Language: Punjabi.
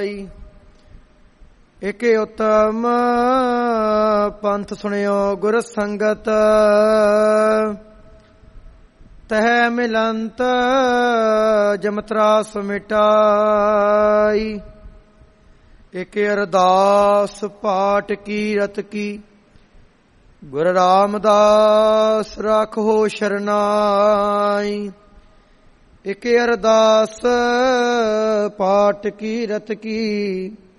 ਸਹਾਈ। ਏਕੇ ਉਤਮ ਪੰਥ ਸੁਣਿਓ ਗੁਰ ਸੰਗਤ, ਤਹਿ ਮਿਲੰਤ ਜਮਤਰਾਸ ਮਿਟਾਈ। ਏਕੇ ਅਰਦਾਸ ਪਾਠ ਕੀਰਤ ਕੀ, ਗੁਰ ਰਾਮਦਾਸ ਰਾਖੋ ਸ਼ਰਨਾਈ। ਏਕੇ ਅਰਦਾਸ ਪਾਠ ਕੀਰਤ ਕੀ,